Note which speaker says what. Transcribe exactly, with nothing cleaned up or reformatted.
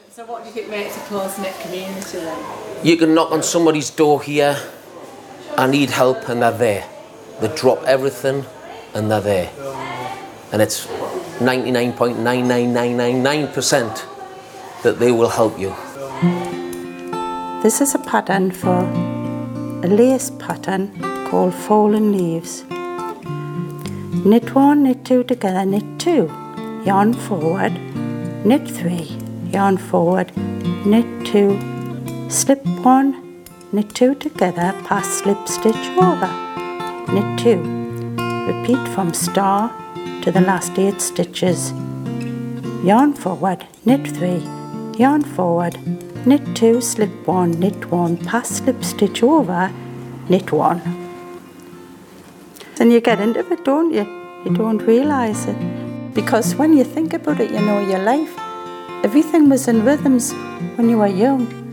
Speaker 1: So what do you think makes a close-knit community then?
Speaker 2: You can knock on somebody's door here, I need help, and they're there. They drop everything and they're there. And it's ninety-nine point nine nine nine nine nine percent that they will help you.
Speaker 3: This is a pattern for a lace pattern called Fallen Leaves. Knit one, knit two together, knit two, yarn forward, knit three, yarn forward, knit two, slip one, knit two together, pass slip stitch over, knit two. Repeat from star to the last eight stitches. Yarn forward, knit three, yarn forward, knit two, slip one, knit one, pass slip stitch over, knit one. Then you get into it, don't you? You don't realise it. Because when you think about it, you know your life, everything was in rhythms when you were young.